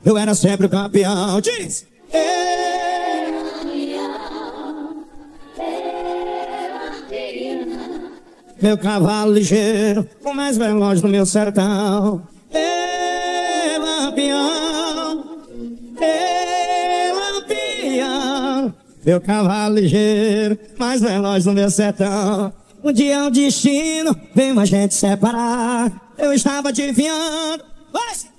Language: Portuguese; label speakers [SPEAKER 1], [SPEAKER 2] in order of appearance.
[SPEAKER 1] eu era sempre o campeão. Diz! Meu cavalo ligeiro, o mais veloz do meu sertão. Lampião, Lampião. Meu cavalo ligeiro, mais veloz do meu sertão. Um dia o destino veio a gente separar. Eu estava adivinhando. Vai!